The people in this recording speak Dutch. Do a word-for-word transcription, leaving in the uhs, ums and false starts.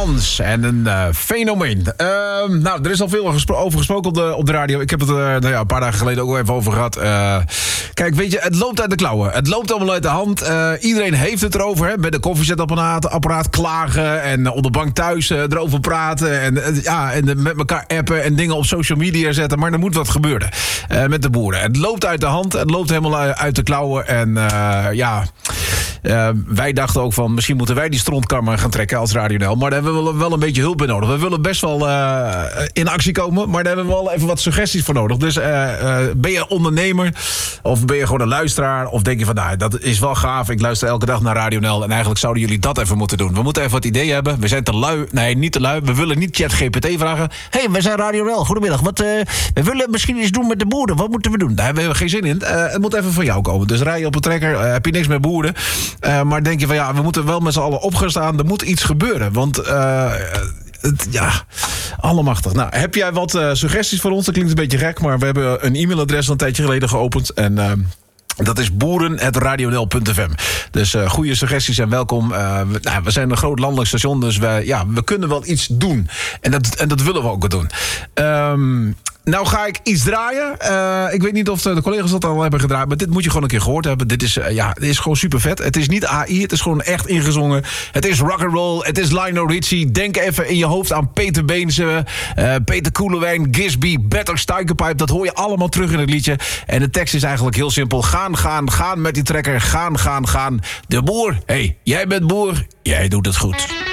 Jans en een uh, fenomeen. Uh, nou, er is al veel gespro- over gesproken op de, op de radio. Ik heb het er uh, nou ja, een paar dagen geleden ook al even over gehad. Uh, kijk, weet je, het loopt uit de klauwen. Het loopt allemaal uit de hand. Uh, iedereen heeft het erover, hè. Bij de koffiezetapparaat apparaat klagen en uh, op de bank thuis uh, erover praten. En, uh, ja, en uh, met elkaar appen en dingen op social media zetten. Maar er moet wat gebeuren uh, met de boeren. Het loopt uit de hand. Het loopt helemaal uit de klauwen. En uh, ja... Uh, wij dachten ook van, misschien moeten wij die strontkammer gaan trekken als Radio N L. Maar daar hebben we wel een beetje hulp bij nodig. We willen best wel uh, in actie komen, maar daar hebben we wel even wat suggesties voor nodig. Dus uh, uh, ben je ondernemer of ben je gewoon een luisteraar? Of denk je van, nou, dat is wel gaaf. Ik luister elke dag naar Radio N L en eigenlijk zouden jullie dat even moeten doen. We moeten even wat ideeën hebben. We zijn te lui. Nee, niet te lui. We willen niet ChatGPT vragen. Hé, hey, we zijn Radio N L. Goedemiddag. Wat, uh, we willen misschien iets doen met de boeren. Wat moeten we doen? Daar hebben we geen zin in. Uh, het moet even van jou komen. Dus rij je op een trekker, uh, heb je niks met boeren. Uh, maar denk je van ja, we moeten wel met z'n allen opgestaan. Er moet iets gebeuren. Want uh, het, ja, allemachtig. Nou, heb jij wat uh, suggesties voor ons? Dat klinkt een beetje gek, maar we hebben een e-mailadres een tijdje geleden geopend. En uh, dat is boeren apenstaartje radionl punt f m. Dus uh, goede suggesties en welkom. Uh, we, nou, we zijn een groot landelijk station, dus we, ja, we kunnen wel iets doen. En dat, en dat willen we ook doen. Um, Nou ga ik iets draaien. Uh, ik weet niet of de collega's dat al hebben gedraaid, maar dit moet je gewoon een keer gehoord hebben. Dit is, uh, ja, dit is gewoon super vet. Het is niet A I, het is gewoon echt ingezongen. Het is rock'n'roll, het is Lionel Richie. Denk even in je hoofd aan Peter Beense, uh, Peter Koelewijn, Gisby, Better Stuykenpipe. Dat hoor je allemaal terug in het liedje. En de tekst is eigenlijk heel simpel. Gaan, gaan, gaan met die trekker. Gaan, gaan, gaan. De boer, hé, hey, jij bent boer, jij doet het goed.